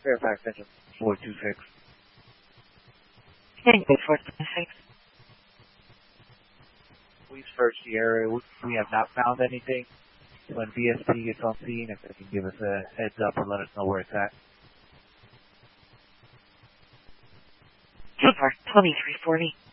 Fairfax engine 426. Engine 426. We've searched the area. We have not found anything. When VSP gets on scene, if they can give us a heads up and let us know where it's at. Silver 2340.